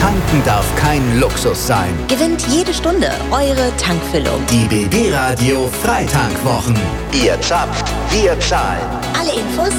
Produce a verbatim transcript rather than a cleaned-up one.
Tanken darf kein Luxus sein. Gewinnt jede Stunde eure Tankfüllung. Die B B Radio Freitankwwochen. Ihr zapft, wir zahlen. Alle Infos